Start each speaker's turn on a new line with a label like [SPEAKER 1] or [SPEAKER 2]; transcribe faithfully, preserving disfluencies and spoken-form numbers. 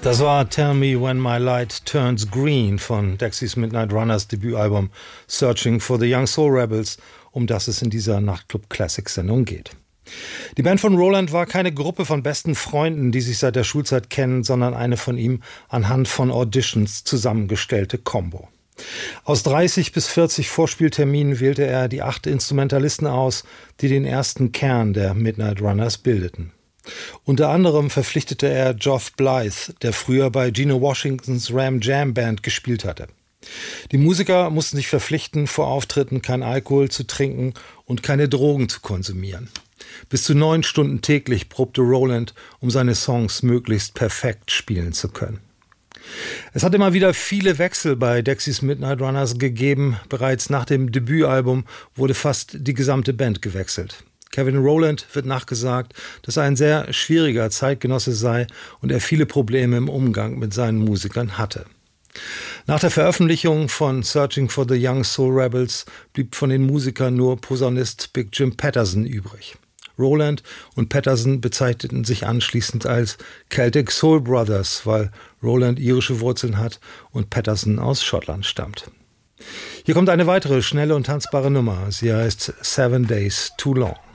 [SPEAKER 1] Das war Tell Me When My Light Turns Green von Dexys Midnight Runners Debütalbum Searching for the Young Soul Rebels, um das es in dieser Nachtclub-Classics-Sendung geht. Die Band von Roland war keine Gruppe von besten Freunden, die sich seit der Schulzeit kennen, sondern eine von ihm anhand von Auditions zusammengestellte Combo. Aus dreißig bis vierzig Vorspielterminen wählte er die acht Instrumentalisten aus, die den ersten Kern der Midnight Runners bildeten. Unter anderem verpflichtete er Geoff Blythe, der früher bei Gino Washingtons Ram Jam Band gespielt hatte. Die Musiker mussten sich verpflichten, vor Auftritten kein Alkohol zu trinken und keine Drogen zu konsumieren. Bis zu neun Stunden täglich probte Roland, um seine Songs möglichst perfekt spielen zu können. Es hat immer wieder viele Wechsel bei Dexys Midnight Runners gegeben. Bereits nach dem Debütalbum wurde fast die gesamte Band gewechselt. Kevin Rowland wird nachgesagt, dass er ein sehr schwieriger Zeitgenosse sei und er viele Probleme im Umgang mit seinen Musikern hatte. Nach der Veröffentlichung von Searching for the Young Soul Rebels blieb von den Musikern nur Posaunist Big Jim Patterson übrig. Roland und Patterson bezeichneten sich anschließend als Celtic Soul Brothers, weil Roland irische Wurzeln hat und Patterson aus Schottland stammt. Hier kommt eine weitere schnelle und tanzbare Nummer. Sie heißt Seven Days Too Long.